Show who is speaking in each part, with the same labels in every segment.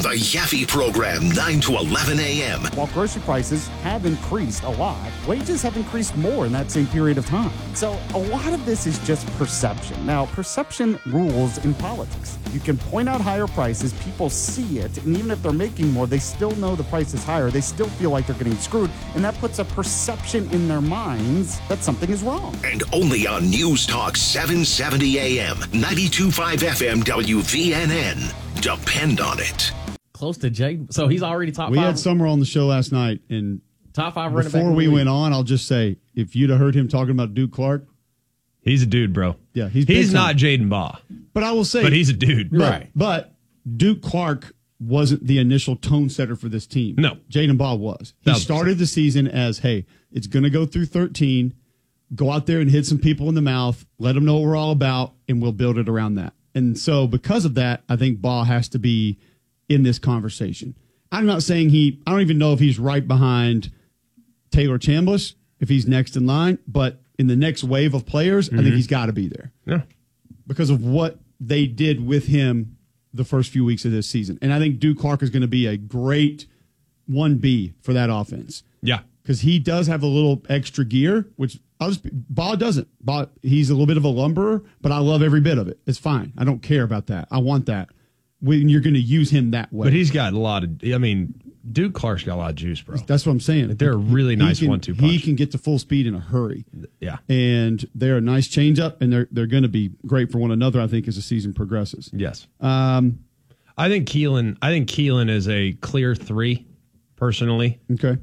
Speaker 1: The Yaffe Program, 9 to 11 a.m.
Speaker 2: While grocery prices have increased a lot, wages have increased more in that same period of time. So a lot of this is just perception. Now, perception rules in politics. You can point out higher prices, people see it, and even if they're making more, they still know the price is higher. They still feel like they're getting screwed, and that puts a perception in their minds that something is wrong.
Speaker 1: And only on News Talk 770 a.m., 92.5 FM WVNN. Depend on it.
Speaker 3: Close to Jay. So he's already top 5.
Speaker 4: We had Summer on the show last night, and
Speaker 3: top 5 running back.
Speaker 4: Before we went on, I'll just say, if you'd have heard him talking about Duke Clark,
Speaker 5: he's a dude, bro.
Speaker 4: Yeah,
Speaker 5: he's not Jaden Baugh.
Speaker 4: But I will say,
Speaker 5: but he's a dude,
Speaker 4: right? But Duke Clark wasn't the initial tone setter for this team.
Speaker 5: No,
Speaker 4: Jaden Baugh was. He started the season as, hey, it's going to go through 13. Go out there and hit some people in the mouth. Let them know what we're all about, and we'll build it around that. And so because of that, I think Baugh has to be in this conversation. I'm not saying I don't even know if he's right behind Taylor Chambliss, if he's next in line, but in the next wave of players, I think he's got to be there.
Speaker 5: Yeah.
Speaker 4: Because of what they did with him the first few weeks of this season. And I think Duke Clark is going to be a great 1B for that offense.
Speaker 5: Yeah.
Speaker 4: Because he does have a little extra gear, which Baugh doesn't. Baugh, he's a little bit of a lumberer, but I love every bit of it. It's fine. I don't care about that. I want that when you're going to use him that way.
Speaker 5: But he's got a lot of, Duke Clark's got a lot of juice, bro.
Speaker 4: That's what I'm saying.
Speaker 5: They're a really nice 1-2 punch.
Speaker 4: He can get to full speed in a hurry.
Speaker 5: Yeah.
Speaker 4: And they're a nice changeup, and they're going to be great for one another, I think, as the season progresses.
Speaker 5: Yes. I think Keelan is a clear 3, personally.
Speaker 4: Okay.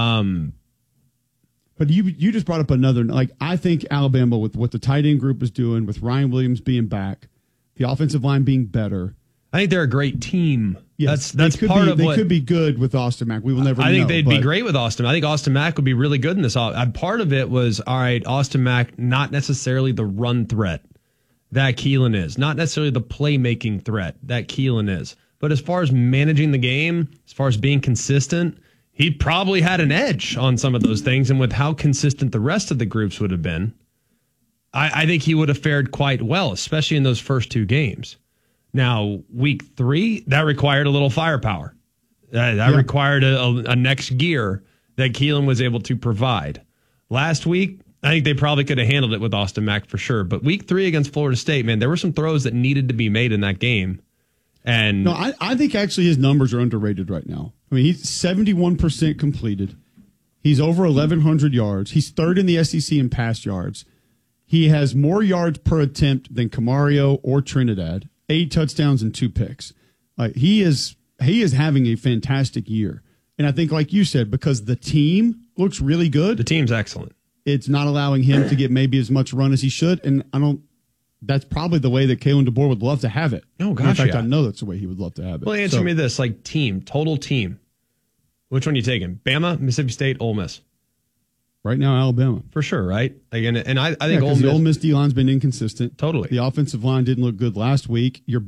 Speaker 4: But you just brought up another, I think Alabama, with what the tight end group is doing, with Ryan Williams being back, the offensive line being better.
Speaker 5: I think they're a great team.
Speaker 4: Yes,
Speaker 5: that's part of what.
Speaker 4: They could be good with Austin Mack. We will never know.
Speaker 5: I think they'd be great with Austin. I think Austin Mack would be really good in this. Part of it was, all right, Austin Mack, not necessarily the run threat that Keelan is, not necessarily the playmaking threat that Keelan is. But as far as managing the game, as far as being consistent, he probably had an edge on some of those things. And with how consistent the rest of the groups would have been, I think he would have fared quite well, especially in those first 2 games. Now, week 3, that required a little firepower. That required a next gear that Keelan was able to provide. Last week, I think they probably could have handled it with Austin Mack for sure. But week 3 against Florida State, man, there were some throws that needed to be made in that game. And
Speaker 4: no, I think actually his numbers are underrated right now. I mean, he's 71% completed. He's over 1,100 yards. He's 3rd in the SEC in pass yards. He has more yards per attempt than Camario or Trinidad. 8 touchdowns and 2 picks. He is having a fantastic year. And I think, like you said, because the team looks really good.
Speaker 5: The team's excellent.
Speaker 4: It's not allowing him to get maybe as much run as he should. And that's probably the way that Kalen DeBoer would love to have it.
Speaker 5: Oh, gosh,
Speaker 4: in fact, I know that's the way he would love to have it.
Speaker 5: Well, answer me this, total team. Which one are you taking? Bama, Mississippi State, Ole Miss?
Speaker 4: Right now, Alabama.
Speaker 5: For sure, right? Again, and I think
Speaker 4: the Ole Miss D-line's been inconsistent.
Speaker 5: Totally.
Speaker 4: The offensive line didn't look good last week. Your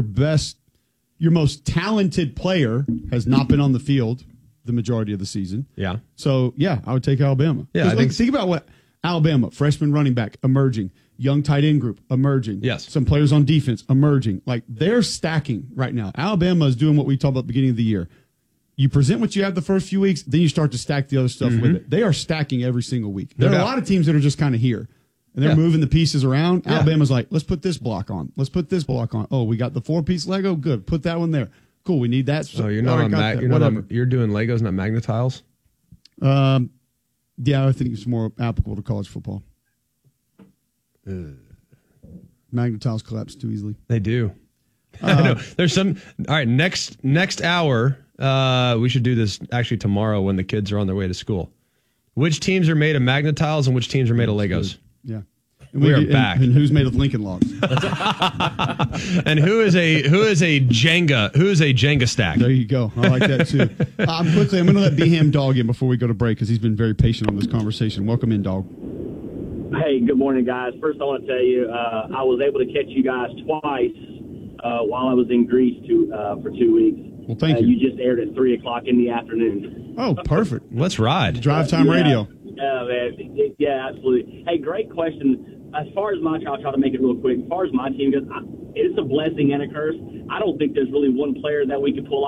Speaker 4: most talented player has not been on the field the majority of the season.
Speaker 5: Yeah.
Speaker 4: So, I would take Alabama.
Speaker 5: Yeah,
Speaker 4: think about what Alabama, freshman running back, emerging. Young tight end group, emerging.
Speaker 5: Yes.
Speaker 4: Some players on defense, emerging. They're stacking right now. Alabama is doing what we talked about at the beginning of the year. You present what you have the first few weeks, then you start to stack the other stuff with it. They are stacking every single week. There are a lot of teams that are just kind of here, and they're moving the pieces around. Yeah. Alabama's like, let's put this block on. Let's put this block on. Oh, we got the 4-piece Lego? Good. Put that one there. Cool, we need that.
Speaker 5: So you're not you're doing Legos, not Magnetiles?
Speaker 4: Yeah, I think it's more applicable to college football. Magnetiles collapse too easily.
Speaker 5: They do. I know. There's some. All right, next hour, we should do this actually tomorrow when the kids are on their way to school. Which teams are made of Magnetiles and which teams are made of Legos?
Speaker 4: Yeah.
Speaker 5: And we are back.
Speaker 4: And who's made of Lincoln Logs?
Speaker 5: And who is a Jenga stack?
Speaker 4: There you go. I like that too. I'm going to let B-Ham Dog in before we go to break because he's been very patient on this conversation. Welcome in, Dog.
Speaker 6: Hey, good morning, guys. First, I want to tell you I was able to catch you guys twice while I was in Greece for 2 weeks.
Speaker 4: Well, thank you.
Speaker 6: You just aired at 3 o'clock in the afternoon.
Speaker 4: Oh, perfect.
Speaker 5: Let's ride.
Speaker 4: Drive time radio.
Speaker 6: Yeah, man. Yeah, absolutely. Hey, great question. As far as I'll try to make it real quick. As far as my team goes, it's a blessing and a curse. I don't think there's really one player that we could pull